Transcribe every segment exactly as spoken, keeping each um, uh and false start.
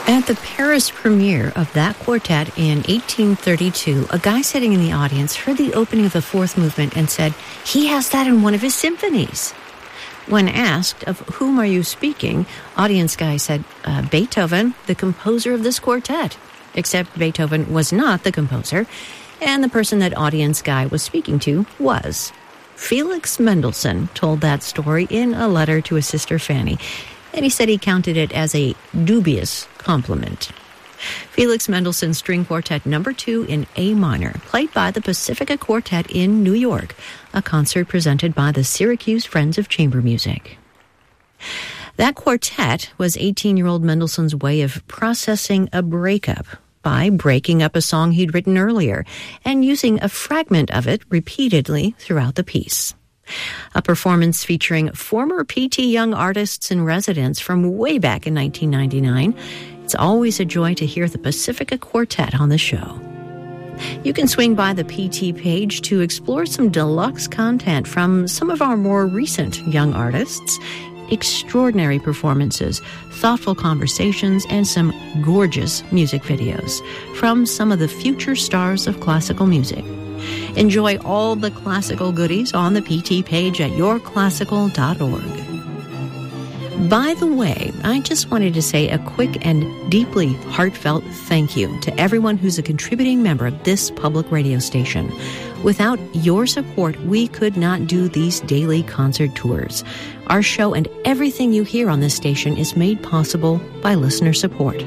At the Paris premiere of that quartet in eighteen thirty-two, a guy sitting in the audience heard the opening of the fourth movement and said, he has that in one of his symphonies. When asked, of whom are you speaking, audience guy said, uh, Beethoven, the composer of this quartet. Except Beethoven was not the composer, and the person that audience guy was speaking to was. Felix Mendelssohn told that story in a letter to his sister Fanny, and he said he counted it as a dubious compliment. Felix Mendelssohn String Quartet Number two in A minor, played by the Pacifica Quartet in New York, a concert presented by the Syracuse Friends of Chamber Music. That quartet was eighteen-year-old Mendelssohn's way of processing a breakup by breaking up a song he'd written earlier and using a fragment of it repeatedly throughout the piece. A performance featuring former P T Young artists in residence from way back in nineteen ninety-nine. It's always a joy to hear the Pacifica Quartet on the show. You can swing by the P T page to explore some deluxe content from some of our more recent young artists, extraordinary performances, thoughtful conversations, and some gorgeous music videos from some of the future stars of classical music. Enjoy all the classical goodies on the P T page at your classical dot org. By the way, I just wanted to say a quick and deeply heartfelt thank you to everyone who's a contributing member of this public radio station. Without your support, we could not do these daily concert tours. Our show and everything you hear on this station is made possible by listener support.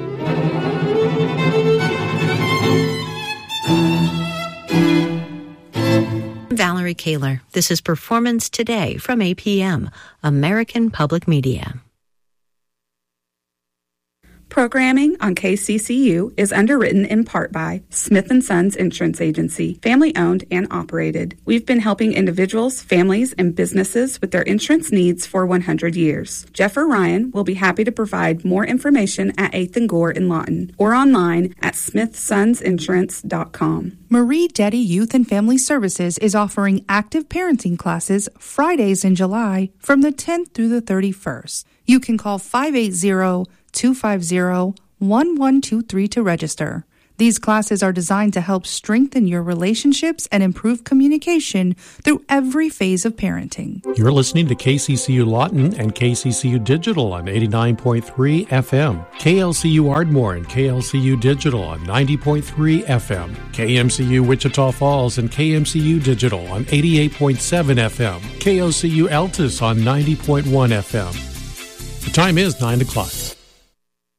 Valerie Kaler. This is Performance Today from A P M, American Public Media. Programming on K C C U is underwritten in part by Smith and Sons Insurance Agency, family-owned and operated. We've been helping individuals, families, and businesses with their insurance needs for one hundred years. Jeff or Ryan will be happy to provide more information at eighth and Gore in Lawton or online at smith sons insurance dot com. Marie Deddy Youth and Family Services is offering active parenting classes Fridays in July from the tenth through the thirty-first. You can call five eight zero, two five zero, one one two three to register. These classes are designed to help strengthen your relationships and improve communication through every phase of parenting. You're listening to K C C U Lawton and K C C U Digital on eighty-nine point three F M, K L C U Ardmore and K L C U Digital on ninety point three F M, K M C U Wichita Falls and K M C U Digital on eighty-eight point seven F M, K O C U Altus on ninety point one F M. The time is nine o'clock.